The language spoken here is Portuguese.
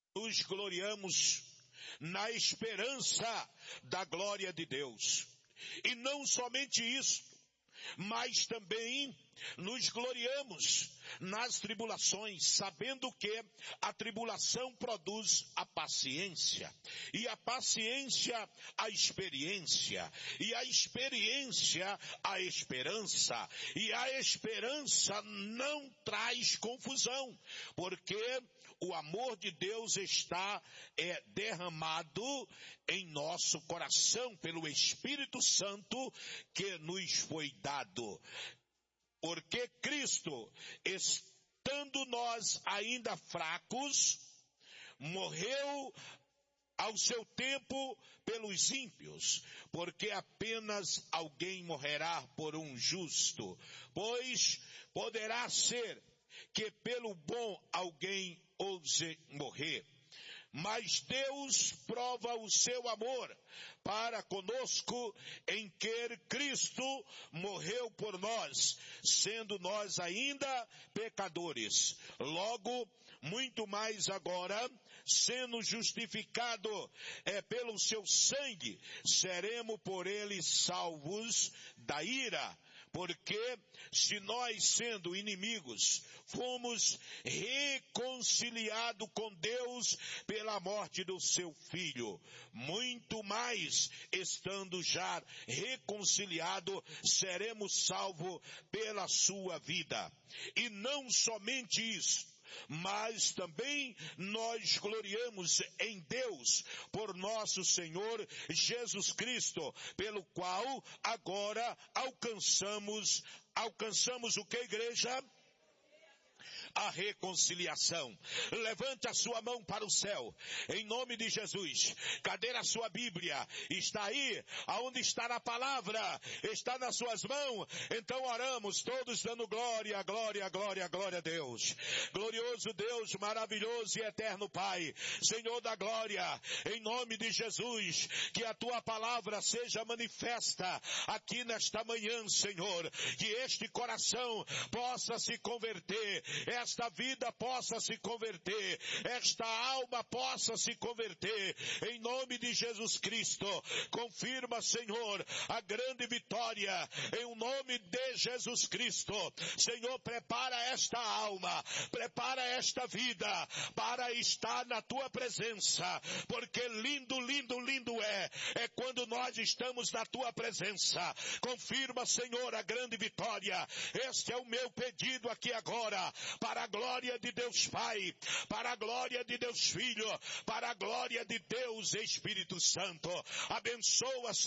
nos gloriamos na esperança da glória de Deus. E não somente isso, mas também nos gloriamos nas tribulações, sabendo que a tribulação produz a paciência, e a paciência a experiência, e a experiência a esperança, e a esperança não traz confusão, porque o amor de Deus está derramado em nosso coração pelo Espírito Santo que nos foi dado. Porque Cristo, estando nós ainda fracos, morreu ao seu tempo pelos ímpios, porque apenas alguém morrerá por um justo, pois poderá ser que pelo bom alguém ouse morrer. Mas Deus prova o seu amor para conosco em que Cristo morreu por nós, sendo nós ainda pecadores. Logo, muito mais agora, sendo justificado pelo seu sangue, seremos por ele salvos da ira. Porque se nós, sendo inimigos, fomos reconciliados com Deus pela morte do seu Filho, muito mais, estando já reconciliados, seremos salvos pela sua vida. E não somente isso, mas também nós gloriamos em Deus por nosso Senhor Jesus Cristo, pelo qual agora alcançamos o que, igreja? A reconciliação. Levante a sua mão para o céu, em nome de Jesus. Cadê a sua Bíblia? Está aí, aonde está a palavra? Está nas suas mãos? Então oramos, todos dando glória, glória, glória, glória a Deus. Glorioso Deus, maravilhoso e eterno Pai, Senhor da glória, em nome de Jesus, que a tua palavra seja manifesta aqui nesta manhã, Senhor, que este coração possa se converter, esta vida possa se converter, esta alma possa se converter, em nome de Jesus Cristo. Confirma, Senhor, a grande vitória, em nome de Jesus Cristo. Senhor, prepara esta alma, prepara esta vida, para estar na tua presença, porque lindo, lindo, lindo é quando nós estamos na tua presença. Confirma, Senhor, a grande vitória. Este é o meu pedido aqui agora, para a glória de Deus Pai, para a glória de Deus Filho, para a glória de Deus Espírito Santo. Abençoa,